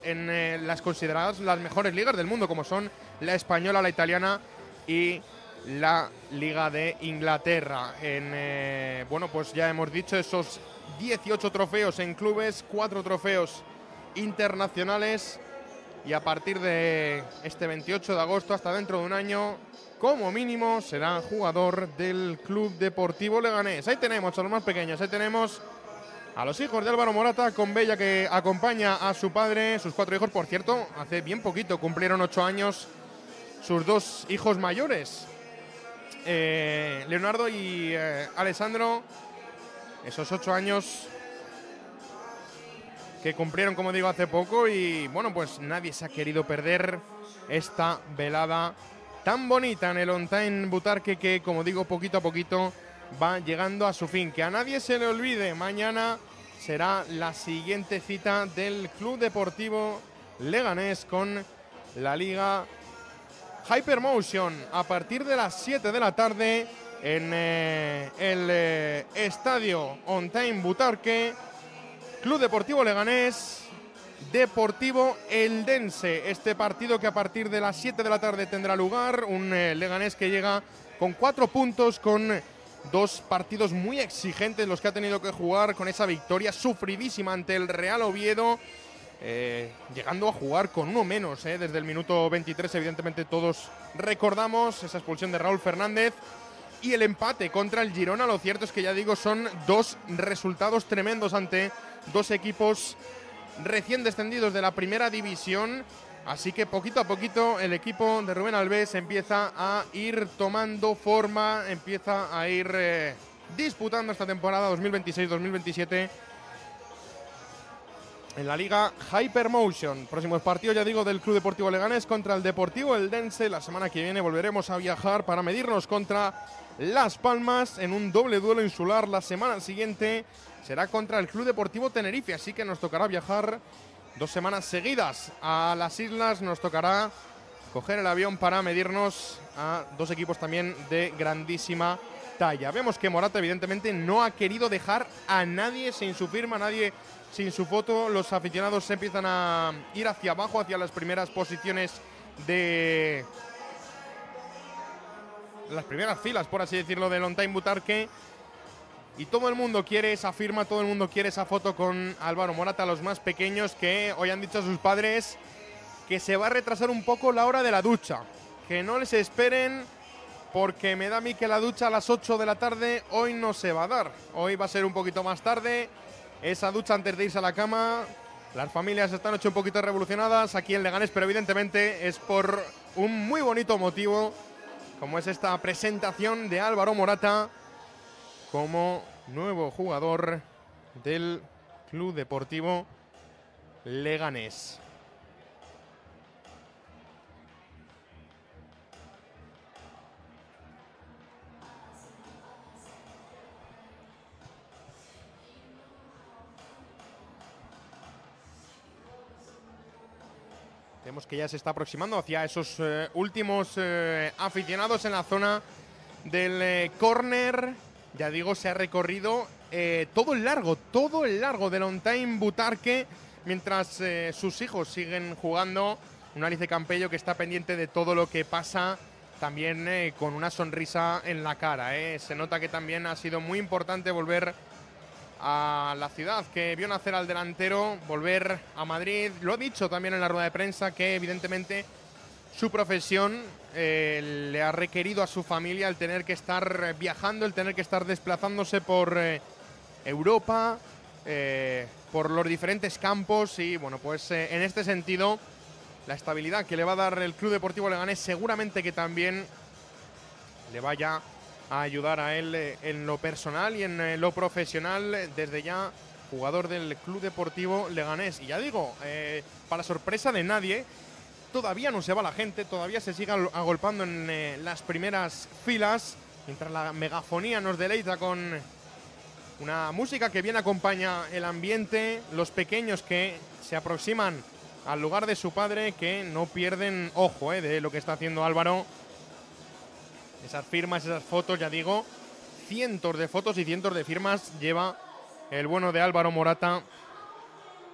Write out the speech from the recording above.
en las consideradas las mejores ligas del mundo, como son la española, la italiana y la Liga de Inglaterra. Bueno, pues ya hemos dicho esos 18 trofeos en clubes, 4 trofeos internacionales, y a partir de este 28 de agosto hasta dentro de un año, como mínimo, será jugador del Club Deportivo Leganés. Ahí tenemos a los más pequeños, ahí tenemos a los hijos de Álvaro Morata, con Bella, que acompaña a su padre, sus 4 hijos. Por cierto, hace bien poquito cumplieron 8 años sus 2 hijos mayores, Leonardo y Alessandro. Esos 8 años que cumplieron, como digo, hace poco. Y bueno, pues nadie se ha querido perder esta velada tan bonita en el On Time Butarque, que, como digo, poquito a poquito va llegando a su fin. Que a nadie se le olvide, mañana será la siguiente cita del Club Deportivo Leganés con la Liga Hypermotion, a partir de las 7 de la tarde en el estadio On Time Butarque. Club Deportivo Leganés, Deportivo Eldense. Este partido que a partir de las 7 de la tarde tendrá lugar. Un Leganés que llega con 4 puntos, con 2 partidos muy exigentes los que ha tenido que jugar, con esa victoria sufridísima ante el Real Oviedo, llegando a jugar con uno menos desde el minuto 23. Evidentemente todos recordamos esa expulsión de Raúl Fernández y el empate contra el Girona. Lo cierto es que, ya digo, son 2 resultados tremendos ante 2 equipos recién descendidos de la primera división. Así que poquito a poquito el equipo de Rubén Albés empieza a ir tomando forma, empieza a ir disputando esta temporada 2026-2027 en la Liga Hypermotion. Próximos partidos, ya digo, del Club Deportivo Leganés contra el Deportivo Eldense. La semana que viene volveremos a viajar para medirnos contra Las Palmas en un doble duelo insular. La semana siguiente será contra el Club Deportivo Tenerife, así que nos tocará viajar 2 semanas seguidas a las islas. Nos tocará coger el avión para medirnos a 2 equipos también de grandísima talla. Vemos que Morata, evidentemente, no ha querido dejar a nadie sin su firma, a nadie sin su foto. Los aficionados se empiezan a ir hacia abajo, hacia las primeras posiciones de las primeras filas, por así decirlo, del On Time Butarque. Y todo el mundo quiere esa firma, todo el mundo quiere esa foto con Álvaro Morata. Los más pequeños, que hoy han dicho a sus padres que se va a retrasar un poco la hora de la ducha, que no les esperen, porque me da a mí que la ducha a las 8 de la tarde hoy no se va a dar. Hoy va a ser un poquito más tarde, esa ducha antes de irse a la cama. Las familias están hecho un poquito revolucionadas aquí en Leganés, pero evidentemente es por un muy bonito motivo, como es esta presentación de Álvaro Morata como nuevo jugador del Club Deportivo Leganés. Vemos que ya se está aproximando hacia esos últimos aficionados en la zona del córner. Ya digo, se ha recorrido todo el largo del On Time Butarque, mientras sus hijos siguen jugando. Un Alice Campello que está pendiente de todo lo que pasa, también con una sonrisa en la cara. Se nota que también ha sido muy importante volver a la ciudad que vio nacer al delantero, volver a Madrid. Lo ha dicho también en la rueda de prensa, que evidentemente su profesión le ha requerido a su familia el tener que estar viajando, el tener que estar desplazándose por Europa, por los diferentes campos. Y bueno, pues en este sentido, la estabilidad que le va a dar el Club Deportivo Leganés seguramente que también le vaya a ayudar a él en lo personal y en lo profesional. Desde ya, jugador del Club Deportivo Leganés. Y ya digo, para sorpresa de nadie, todavía no se va la gente, todavía se sigue agolpando en las primeras filas, mientras la megafonía nos deleita con una música que bien acompaña el ambiente. Los pequeños que se aproximan al lugar de su padre, que no pierden ojo de lo que está haciendo Álvaro. Esas firmas, esas fotos, ya digo, cientos de fotos y cientos de firmas lleva el bueno de Álvaro Morata